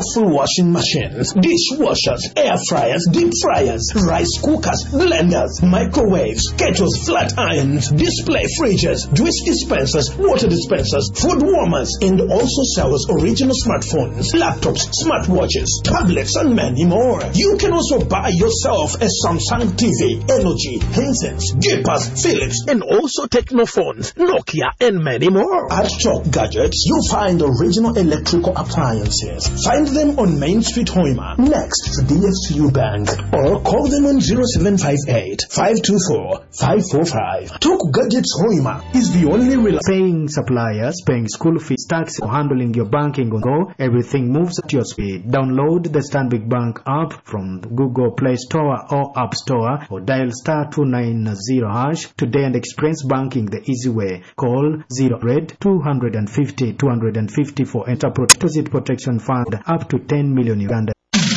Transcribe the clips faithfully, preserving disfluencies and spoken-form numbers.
full washing machines, dishwashers, air fryers, deep fryers, rice cookers, blenders, microwaves, kettles, flat irons, display fridges, juice dispensers, water dispensers, food warmers, and also sells original smartphones, laptops, smartwatches, tablets, and many more. You can also buy yourself a Samsung T V, L G, Hisense, Gippers, Philips, and also Technophones, Nokia, and many more. At Chalk Gadgets, you'll find original electrical appliances. Find them on Main Street, Hoima, next to D F C U Bank, or call them on zero seven five eight, five two four, five four five. Chalk Gadgets Hoima is the only real paying suppliers, paying school fees, tax, or handling your banking on go. Everything moves at your speed. Download the Stanbic Bank app from the Google Play Store or App Store, or dial star two nine zero hash today and experience banking the easy way. Call zero red two hundred fifty two hundred fifty for Enter Deposit Protection Fund up to ten million Uganda.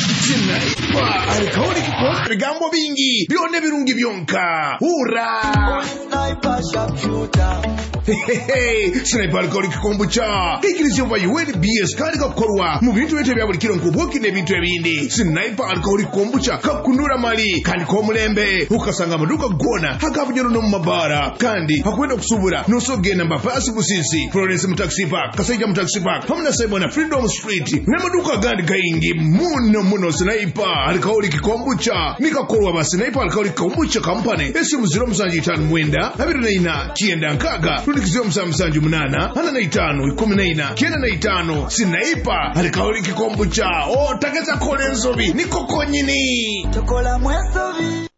Sniper alikaoni kikosi bigambo bingi byone birungi byonka hurra Sniper sharpshooter hehehe Sniper alikaoni kikombucha ikirizo va U N B S kandi gakorwa mu bintu bete byabulikiro nkubuki ne bintu ebindi. Sniper alikaoni kikombucha kakunura mali kandi ko mulembe ukasanga amaduka gona hakavunyoro no mabara kandi hakwenda kusubura no sogena mbapasi busisi Florence mu taxi park kasaija mu taxi park hamna sebo na Freedom Street ne maduka gandi gaingi muno muno. Sniper alikaoli kikombucha nikakorwa ba Sniper alikaoli kikombucha company esimu zero musanji itanu mwenda abiri na ina kienda nkaga rudikizo musanji munana hana na itanu ikumi na ina kienda na itanu. Sniper alikaoli kikombucha o takeza kole nsobi nikoko nyini tokola mwesobi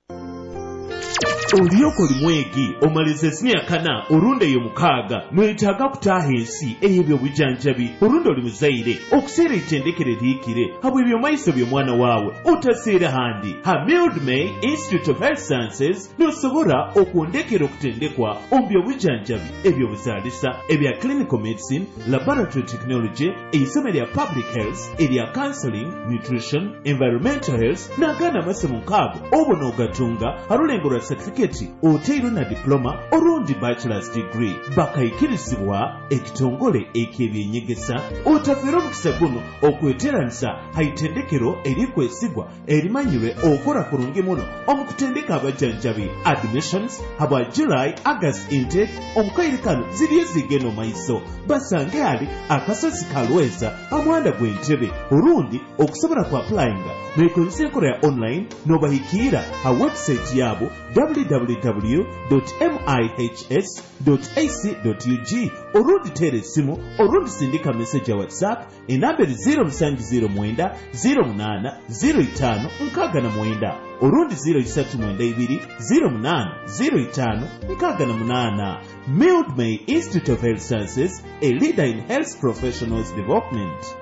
Oliyoko limwegi omalize sinyakana orunde yo mukaga mwetaga kutaha ensi eyebyo bujanjabi orunde oli muzaire okuseera itendekere liikire habwe ebyo maiso byo mwana waawe otaseera handi ha Mildmay Institute of Health Sciences nosobora okwondekera okutendekwa ombyo bujanjabi ebyo buzaalisa ebya clinical medicine, laboratory technology, eisomo lya public health, erya counseling, nutrition, environmental health n'agana amasomo nkaago obona ogatunga alulengolwa certificate oteiro na diploma orundi bachelor's degree bakayikirizibwa ekitongole ek'ebyenyegesa otafera omukisa guno okweteranisa haitendekero erikwesigwa erimanyirwe okora kurungi muno omukutendeka abajanjabi. Admissions habwa July August intake omukairikano ziriye zigeno maiso basange ali akasozi kalweza amwanda gw'entebe orundi okusobora ku applyinga mwekozesa enkola ya online n'obahikira ha website yabo w w w dot mihs dot a c dot u g orundi tere esimu orundi sindika message ya WhatsApp enamberi zero musanju zero mwenda zero munana zero itano nkaaga na mwenda orundi zero isatu mwenda ibiri zero munana zero itano nkaaga na munana. Mildmay Institute of Health Sciences, a leader in health professionals development.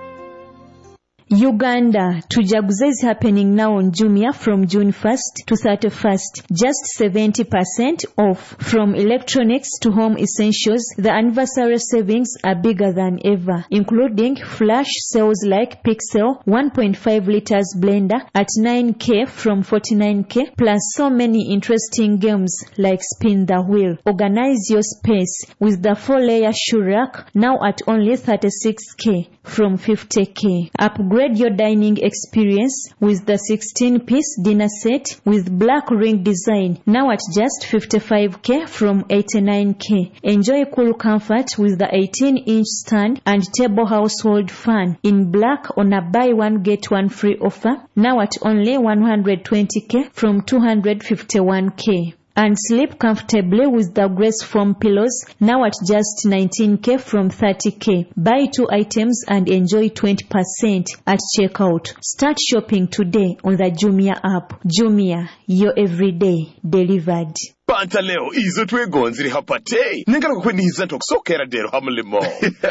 Uganda, Tujaguza is happening now on Jumia from June first to thirty-first. Just seventy percent off. From electronics to home essentials, the anniversary savings are bigger than ever, including flash sales like Pixel one point five liters blender at nine K from forty-nine K, plus so many interesting games like Spin the Wheel. Organize your space with the four-layer shoe rack now at only thirty-six K from fifty K. Upgrade your dining experience with the sixteen piece dinner set with black ring design now at just fifty-five K from eighty-nine K. Enjoy cool comfort with the eighteen inch stand and table household fan in black on a buy one get one free offer now at only one hundred twenty K from two hundred fifty-one K. And sleep comfortably with the Grace foam pillows now at just nineteen K from thirty K. Buy two items and enjoy twenty percent at checkout. Start shopping today on the Jumia app. Jumia, your everyday delivered. Panta leo izo twegonziri hapate nengala kukweniza ntokusokera dero hamulimo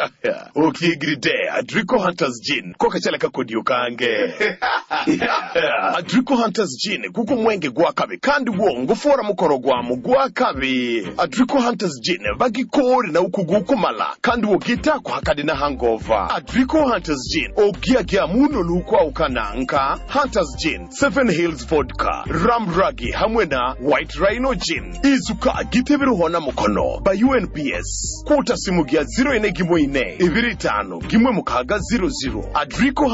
okigride Adrico Hunters Gin koka chala kakodiyo kange Adrico Hunters Gin kuko mwenge gwakabe kandi wo ngufora mukoro gwamu gwakabe. Adrico Hunters Gin bagikori na ukugukumala kandi wo gita kwa hakadi na hangover. Adrico Hunters Gin ogia gia muno lukwa ukananka. Hunters Gin, Seven Hills Vodka, Ramragi hamwe na White Rhino Gin izuka gitebero hona mukono ba U N B S kota simu gya zero ine gimwe ine ibiri tano gimwe mukaga zero zero. Adrico